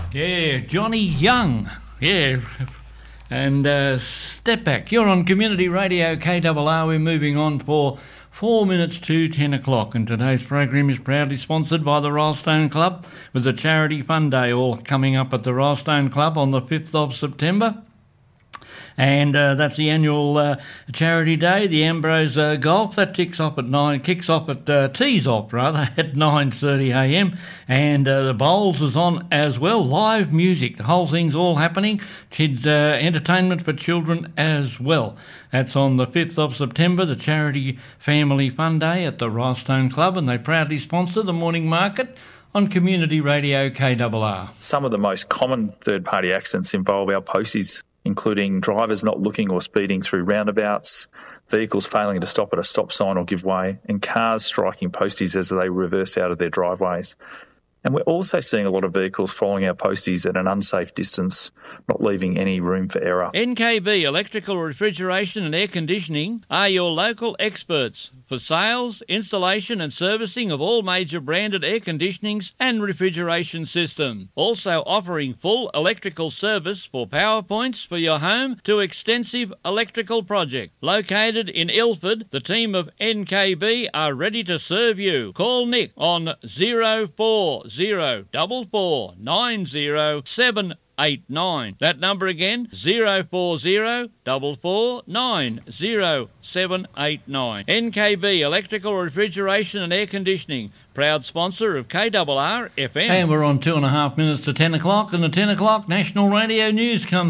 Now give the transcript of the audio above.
Yeah, Johnny Young. Yeah. And Step Back. You're on Community Radio KRR. We're moving on for 4 minutes to 10 o'clock. And today's program is proudly sponsored by the Rylstone Club with the Charity Fun Day all coming up at the Rylstone Club on the 5th of September. And that's the annual charity day, the Ambrose Golf. That tees off at 9:30am. And the bowls is on as well. Live music, the whole thing's all happening. Kids entertainment for children as well. That's on the 5th of September, the Charity Family Fun Day at the Rylstone Club, and they proudly sponsor the morning market on Community Radio KRR. Some of the most common third-party accidents involve our posties, including drivers not looking or speeding through roundabouts, vehicles failing to stop at a stop sign or give way, and cars striking posties as they reverse out of their driveways. And we're also seeing a lot of vehicles following our posties at an unsafe distance, not leaving any room for error. NKB Electrical, Refrigeration and Air Conditioning are your local experts for sales, installation and servicing of all major branded air conditionings and refrigeration systems. Also offering full electrical service for power points for your home to extensive electrical project. Located in Ilford, the team of NKB are ready to serve you. Call Nick on 0404490789. That number again, 0404490789. NKB Electrical, Refrigeration and Air Conditioning, proud sponsor of KRR FM. And we're on 2.5 minutes to 10 o'clock, and the 10 o'clock National Radio News comes